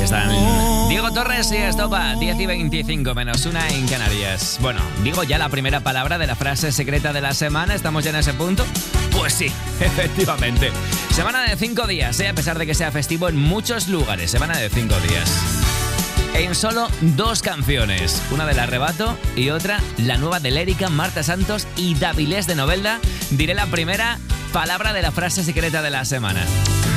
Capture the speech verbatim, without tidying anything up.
Ahí están Diego Torres y Estopa, diez y veinticinco menos una en Canarias. Bueno, digo ya la primera palabra de la frase secreta de la semana. ¿Estamos ya en ese punto? Pues sí, efectivamente. Semana de cinco días, ¿eh? A pesar de que sea festivo en muchos lugares. Semana de cinco días. En solo dos canciones. Una del Arrebato y otra, la nueva de Lérica, Marta Santos y Davilés de Novelda. Diré la primera palabra de la frase secreta de la semana.